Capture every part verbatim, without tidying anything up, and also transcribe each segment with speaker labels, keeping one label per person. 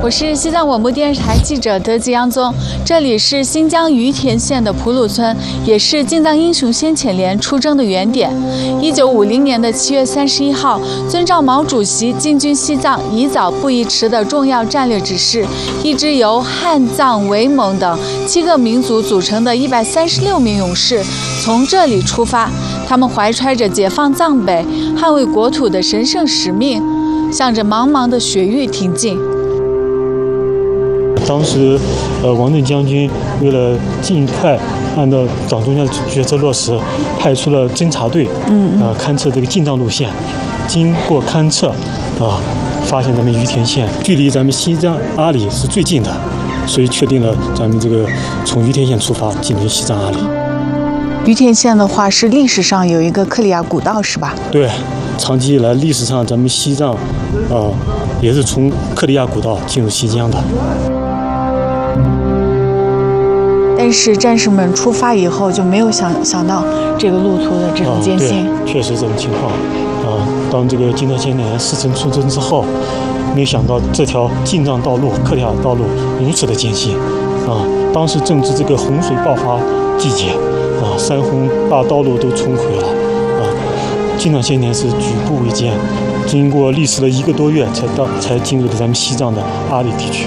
Speaker 1: 我是西藏广播电视台记者德吉央宗，这里是新疆于田县的普鲁村，也是进藏英雄先遣连出征的原点。一九五零年的七月三十一号，遵照毛主席进军西藏宜早不宜迟的重要战略指示，一支由汉、藏、维、蒙等七个民族组成的一百三十六名勇士从这里出发，他们怀揣着解放藏北、捍卫国土的神圣使命，向着茫茫的雪域挺进。
Speaker 2: 当时，呃，王震将军为了尽快按照党中央的决策落实，派出了侦察队，嗯，呃，勘测这个进藏路线。经过勘测，啊，发现咱们于田县距离咱们西藏阿里是最近的，所以确定了咱们这个从于田县出发进军西藏阿里。
Speaker 1: 于田县的话是历史上有一个克里亚古道，是吧？
Speaker 2: 对，长期以来历史上咱们西藏，啊，也是从克里亚古道进入新疆的。
Speaker 1: 但是战士们出发以后就没有想想到这个路途的这种艰辛。
Speaker 2: 啊、对，确实这种情况。啊，当这个进藏先连师承出征之后，没有想到这条进藏道路、克里亚道路如此的艰辛。啊，当时正值这个洪水爆发季节，啊，山洪把道路都冲毁了。啊，进藏先连是举步维艰，经过历时了一个多月才到，才进入了咱们西藏的阿里地区。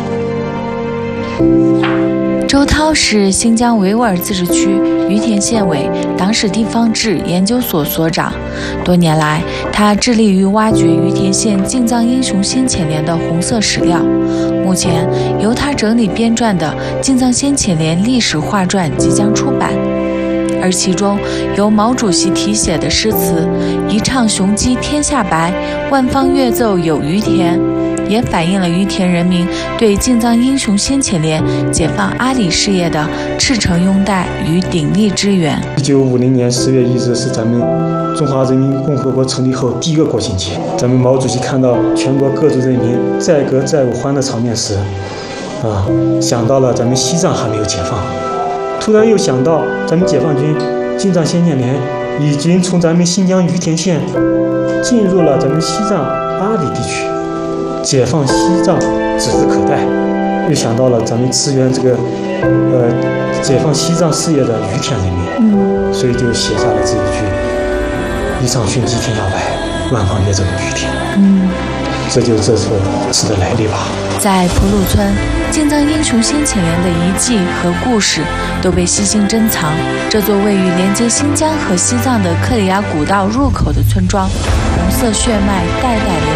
Speaker 3: 周涛是新疆维吾尔自治区于田县委党史地方志研究所所长。多年来，他致力于挖掘于田县进藏英雄先遣连的红色史料。目前，由他整理编撰的《进藏先遣连历史画传》即将出版，而其中由毛主席题写的诗词“一唱雄鸡天下白，万方乐奏有于田”。也反映了于田人民对进藏英雄先遣连解放阿里事业的赤诚拥戴与鼎力支援。
Speaker 2: 一九五零年十月一日是咱们中华人民共和国成立后第一个国庆节。咱们毛主席看到全国各族人民载歌载舞欢的场面时，啊，想到了咱们西藏还没有解放，突然又想到咱们解放军进藏先遣连已经从咱们新疆于田县进入了咱们西藏阿里地区。解放西藏指日可待，又想到了咱们支援这个，呃，解放西藏事业的于田人民，嗯，所以就写下了这一句“一唱雄鸡天下白，万方乐奏有于田”。嗯，这就是这首诗的来历吧。
Speaker 3: 在普鲁村，进藏英雄先遣连的遗迹和故事都被悉心珍藏。这座位于连接新疆和西藏的克里亚古道入口的村庄，红色血脉代代连